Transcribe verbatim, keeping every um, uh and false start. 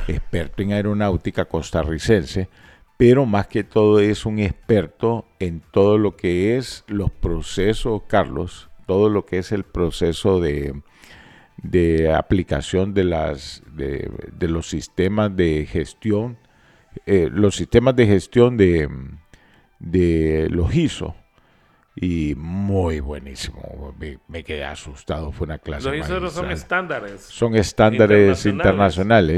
experto en aeronáutica costarricense, pero más que todo es un experto en todo lo que es los procesos, Carlos, todo lo que es el proceso de, de aplicación de, las, de, de los sistemas de gestión, eh, los sistemas de gestión de, de los I S O. Y muy buenísimo, me, me quedé asustado, fue una clase Los I S O son magistral. estándares. Son estándares internacionales.